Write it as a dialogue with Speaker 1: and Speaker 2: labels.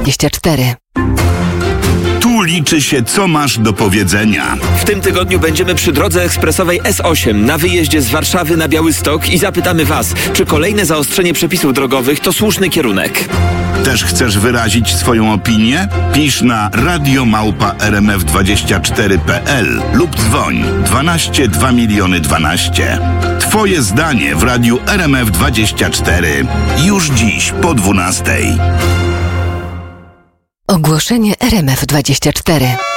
Speaker 1: RMF24.
Speaker 2: Tu liczy się, co masz do powiedzenia.
Speaker 3: W tym tygodniu będziemy przy drodze ekspresowej S8 na wyjeździe z Warszawy na Białystok i zapytamy Was, czy kolejne zaostrzenie przepisów drogowych to słuszny kierunek.
Speaker 2: Też chcesz wyrazić swoją opinię? Pisz na radiomałpa.rmf24.pl lub dzwoń 12 2 miliony 12. Twoje zdanie w radiu RMF24. Już dziś po 12.
Speaker 1: Ogłoszenie RMF24.